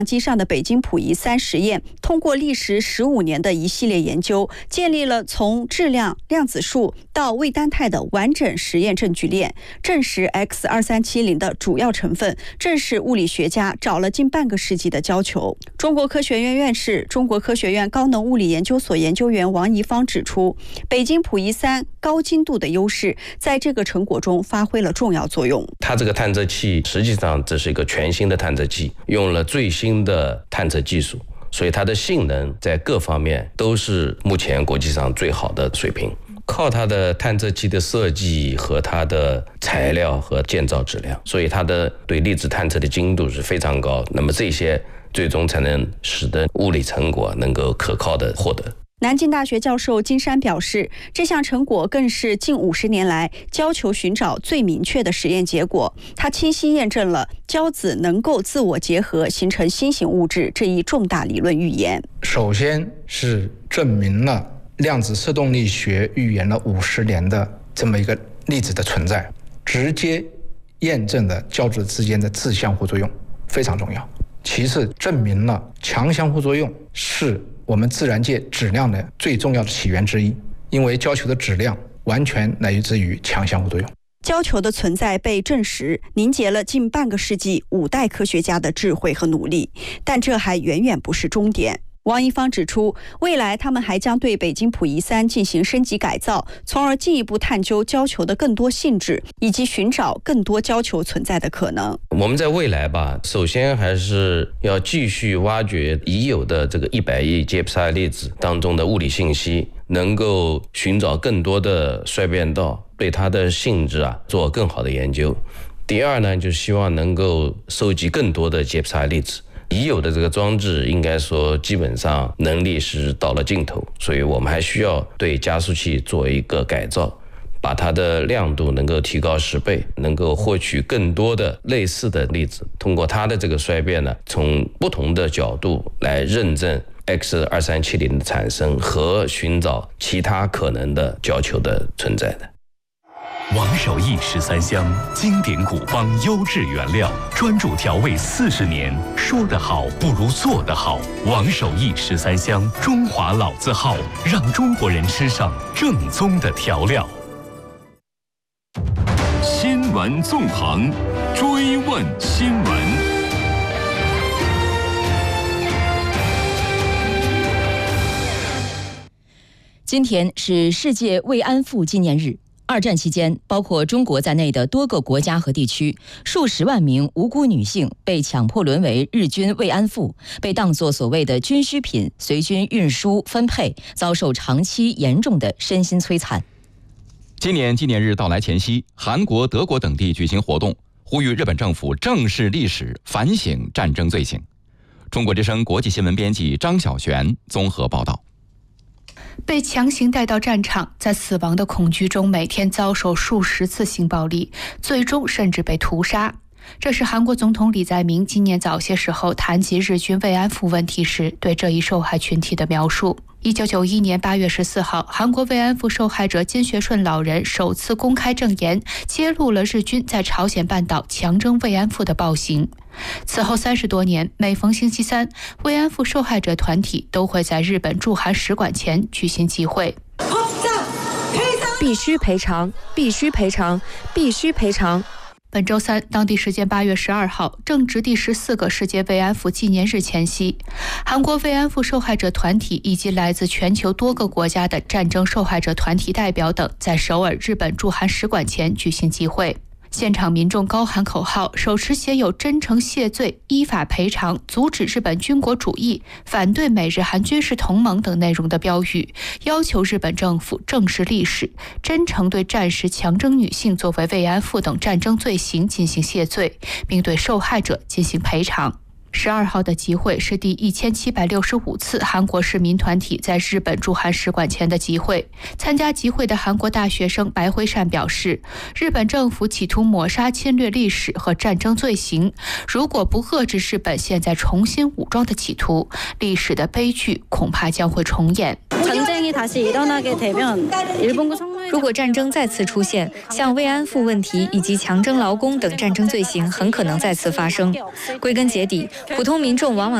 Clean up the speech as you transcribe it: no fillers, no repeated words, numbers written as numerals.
机上的北京溥仪3实验，通过历时15年的一系列研究，建立了从质量、量子数到魏单肽的完整实验证据链，证实 X2370的主要成分正是物理学家找了近半个世纪的胶球。中国科学院院士、中国科学院高能物理研究所研究员王贻芳指出，北京溥仪3高精度的优势在这个成果中发挥了重要作用。 它这个探测器实际上这是一个全新的探测器，用了最新的探测技术，所以它的性能在各方面都是目前国际上最好的水平。靠它的探测器的设计和它的材料和建造质量，所以它的对粒子探测的精度是非常高。那么这些最终才能使得物理成果能够可靠的获得。 南京大学教授金山表示，这项成果更是近50年来胶球寻找最明确的实验结果。它清晰验证了胶子能够自我结合形成新型物质这一重大理论预言。 首先是证明了量子色动力学预言了50年的这么一个粒子的存在，直接验证了胶子之间的自相互作用，非常重要。其次，证明了强相互作用是我们自然界质量的最重要的起源之一，因为胶球的质量完全来自于强相互作用。 胶球的存在被证实，凝结了近半个世纪5代科学家的智慧和努力，但这还远远不是终点。王贻芳指出，未来他们还将对北京溥仪3进行升级改造，从而进一步探究胶球的更多性质，以及寻找更多胶球存在的可能。 我们在未来吧，首先还是要继续挖掘已有的这个100亿杰普赛粒子当中的物理信息，能够寻找更多的衰变道，对它的性质做更好的研究。第二呢，就希望能够收集更多的杰普赛粒子。已有的这个装置应该说基本上能力是到了尽头，所以我们还需要对加速器做一个改造，把它的亮度能够提高10倍，能够获取更多的类似的粒子，通过它的这个衰变呢，从不同的角度来认证 X2370的产生和寻找其他可能的胶球的存在的。 王守义13香，经典古方优质原料，专注调味40年，说得好不如做得好。王守义13香，中华老字号，让中国人吃上正宗的调料。新闻纵横，追问新闻。 今天是世界慰安妇纪念日。2战期间，包括中国在内的多个国家和地区，数十万名无辜女性被强迫沦为日军慰安妇，被当作所谓的军需品随军运输分配，遭受长期严重的身心摧残。 今年纪念日到来前夕，韩国、德国等地举行活动，呼吁日本政府正视历史，反省战争罪行。中国之声国际新闻编辑张小璇综合报道。 被强行带到战场，在死亡的恐惧中每天遭受数十次性暴力，最终甚至被屠杀。这是韩国总统李在明今年早些时候谈及日军慰安妇问题时对这一受害群体的描述。1991年8月14号，韩国慰安妇受害者金学顺老人首次公开证言，揭露了日军在朝鲜半岛强征慰安妇的暴行。此后30多年，每逢星期三，慰安妇受害者团体都会在日本驻韩使馆前举行集会。 必须赔偿，必须赔偿，必须赔偿。 本周三，当地时间8月12号，正值第14个世界慰安妇纪念日前夕，韩国慰安妇受害者团体以及来自全球多个国家的战争受害者团体代表等，在首尔日本驻韩使馆前举行集会。现场民众高喊口号，手持写有真诚谢罪、依法赔偿、阻止日本军国主义、反对美日韩军事同盟等内容的标语，要求日本政府正视历史，真诚对战时强征女性作为慰安妇等战争罪行进行谢罪，并对受害者进行赔偿。12号的集会是第1765次韩国市民团体在日本驻韩使馆前的集会。参加集会的韩国大学生白辉善表示，日本政府企图抹杀侵略历史和战争罪行，如果不遏制日本现在重新武装的企图，历史的悲剧恐怕将会重演。 如果战争再次出现，像慰安妇问题以及强征劳工等战争罪行很可能再次发生。归根结底，普通民众往往